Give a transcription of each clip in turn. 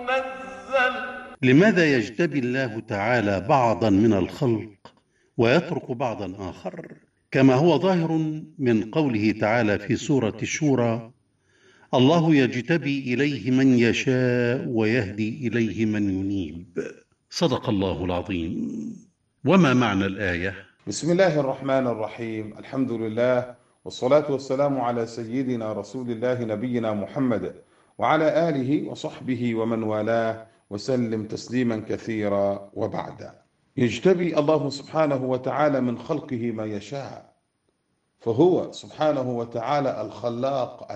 منزل. لماذا يجتبي الله تعالى بعضا من الخلق ويترك بعضا آخر، كما هو ظاهر من قوله تعالى في سورة الشورى: الله يجتبي إليه من يشاء ويهدي إليه من ينيب. صدق الله العظيم. وما معنى الآية؟ بسم الله الرحمن الرحيم. الحمد لله والصلاة والسلام على سيدنا رسول الله نبينا محمد وعلى آله وصحبه ومن والاه وسلم تسليما كثيرا. وبعد، يجتبي الله سبحانه وتعالى من خلقه ما يشاء، فهو سبحانه وتعالى الخلاق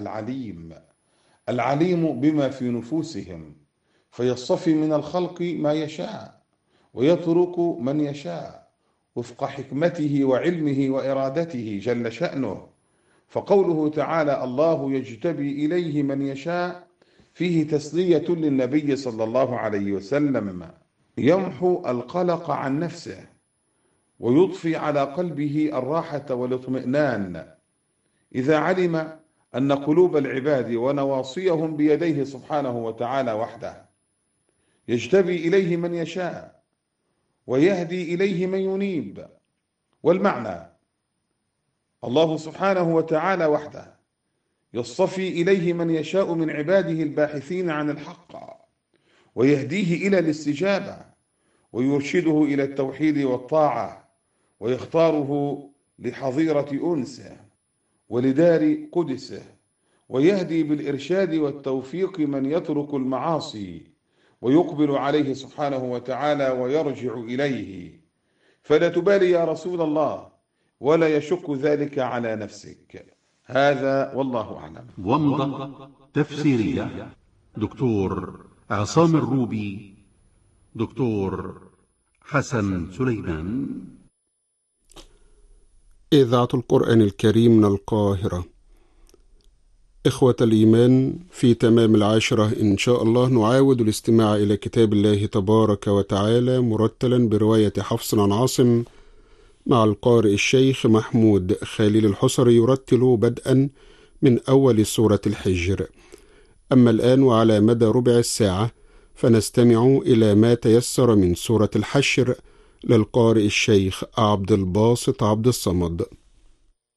العليم بما في نفوسهم، فيصطفي من الخلق ما يشاء ويترك من يشاء وفق حكمته وعلمه وإرادته جل شأنه. فقوله تعالى الله يجتبي إليه من يشاء فيه تسلية للنبي صلى الله عليه وسلم، يمحو القلق عن نفسه ويضفي على قلبه الراحة والاطمئنان إذا علم أن قلوب العباد ونواصيهم بيديه سبحانه وتعالى وحده. يجتبي إليه من يشاء ويهدي إليه من ينيب. والمعنى الله سبحانه وتعالى وحده يصطفي إليه من يشاء من عباده الباحثين عن الحق ويهديه إلى الاستجابة ويرشده إلى التوحيد والطاعة ويختاره لحظيرة أنسه ولدار قدسه، ويهدي بالإرشاد والتوفيق من يترك المعاصي ويقبل عليه سبحانه وتعالى ويرجع إليه. فلا تبالي يا رسول الله ولا يشك ذلك على نفسك. هذا والله أعلم. ومضة تفسيرية دكتور عصام الروبي، دكتور حسن سليمان. إذاعة القرآن الكريم من القاهرة. إخوة الإيمان، في تمام 10 إن شاء الله نعاود الاستماع إلى كتاب الله تبارك وتعالى مرتلا برواية حفص عن عاصم مع القارئ الشيخ محمود خليل الحصري، يرتل بدءا من أول سورة الحجر. أما الآن وعلى مدى ربع الساعة فنستمع إلى ما تيسر من سورة الحشر للقارئ الشيخ عبد الباسط عبد الصمد.